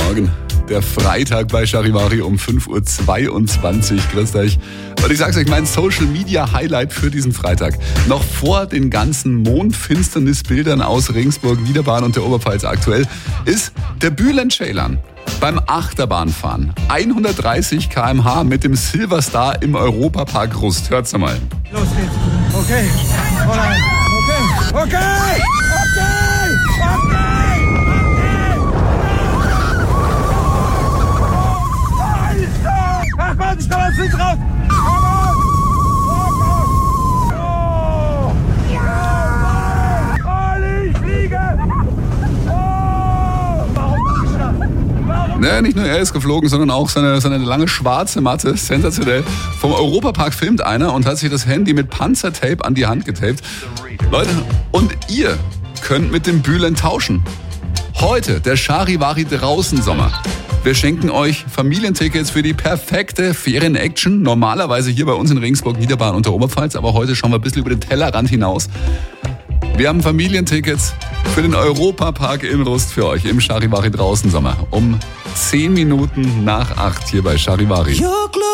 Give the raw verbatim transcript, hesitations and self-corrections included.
Morgen. Der Freitag bei Charivari um fünf Uhr zweiundzwanzig. Grüßt euch. Und ich sag's euch, mein Social Media Highlight für diesen Freitag. Noch vor den ganzen Mondfinsternisbildern aus Regensburg, Niederbayern und der Oberpfalz aktuell ist der Bülent Ceylan beim Achterbahnfahren. hundertdreißig Kilometer pro Stunde mit dem Silverstar im Europapark Rust. Hört's mal. Los geht's. Okay. Alright. Okay. Okay. Okay. Okay. Ach Mann, ich komm jetzt nicht raus! Komm on! Oh! Ja! Olli, ich fliege! Oh! Warum mach ich das? Warum? Naja, nicht nur er ist geflogen, sondern auch seine, seine lange schwarze Matte, sensationell. Vom Europapark filmt einer und hat sich das Handy mit Panzertape an die Hand getaped. Leute, und ihr könnt mit dem Bülent tauschen. Heute der Charivari draußen Sommer. Wir schenken euch Familientickets für die perfekte Ferien-Action. Normalerweise hier bei uns in Regensburg, Niederbayern und der Oberpfalz. Aber heute schauen wir ein bisschen über den Tellerrand hinaus. Wir haben Familientickets für den Europapark in Rust für euch im Charivari draußen Sommer. Um zehn Minuten nach acht hier bei Charivari.